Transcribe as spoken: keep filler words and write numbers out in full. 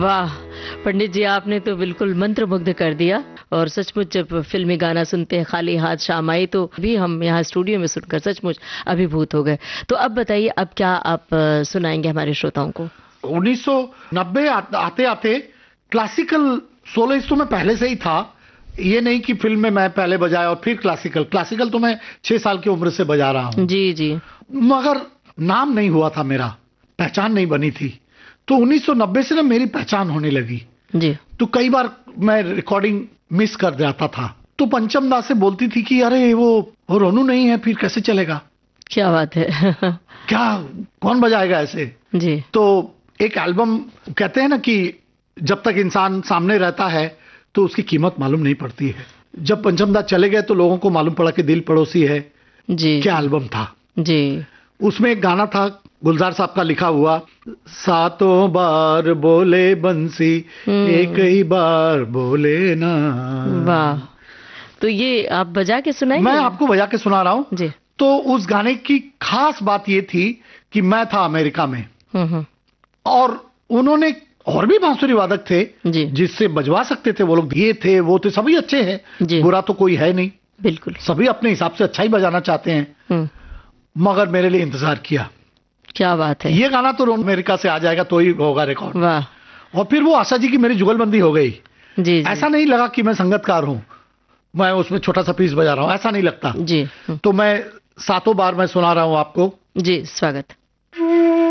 वाह पंडित जी, आपने तो बिल्कुल मंत्रमुग्ध कर दिया। और सचमुच जब फिल्मी गाना सुनते हैं खाली हाथ शाम आई, तो भी हम यहाँ स्टूडियो में सुनकर सचमुच अभिभूत हो गए। तो अब बताइए, अब क्या आप अ, सुनाएंगे हमारे श्रोताओं को? उन्नीस सौ नब्बे आते आते क्लासिकल सोलोइस्ट तो मैं पहले से ही था। ये नहीं कि फिल्म में मैं पहले बजाया और फिर क्लासिकल क्लासिकल तो मैं छह साल की उम्र से बजा रहा हूँ। जी जी। मगर नाम नहीं हुआ था, मेरा पहचान नहीं बनी थी। तो उन्नीस सौ नब्बे से ना मेरी पहचान होने लगी जी। तो कई बार मैं रिकॉर्डिंग मिस कर जाता था। तो पंचम दा से बोलती थी कि अरे वो वो रोनू नहीं है, फिर कैसे चलेगा? क्या बात है। क्या कौन बजाएगा ऐसे? जी। तो एक एल्बम, कहते हैं ना कि जब तक इंसान सामने रहता है तो उसकी कीमत मालूम नहीं पड़ती है। जब पंचम दा चले गए तो लोगों को मालूम पड़ा कि दिल पड़ोसी है जी क्या एल्बम था। जी। उसमें एक गाना था गुलजार साहब का लिखा हुआ, सातों बार बोले बंसी एक ही बार बोले ना। वाह, तो ये आप बजा के सुनाएंगे? मैं आपको बजा के सुना रहा हूँ जी। तो उस गाने की खास बात ये थी कि मैं था अमेरिका में हम्म। और उन्होंने, और भी बांसुरी वादक थे जी। जिससे बजवा सकते थे वो लोग, ये थे वो थे, सभी अच्छे हैं, बुरा तो कोई है नहीं, बिल्कुल सभी अपने हिसाब से अच्छा ही बजाना चाहते हैं। मगर मेरे लिए इंतजार किया। क्या बात है। ये गाना तो अमेरिका से आ जाएगा तो ही होगा रिकॉर्ड। वाह। और फिर वो आशा जी की मेरी जुगलबंदी हो गई। जी, जी। ऐसा नहीं लगा कि मैं संगतकार हूं, मैं उसमें छोटा सा पीस बजा रहा हूं, ऐसा नहीं लगता। जी। तो मैं सातों बार मैं सुना रहा हूं आपको। जी, स्वागत।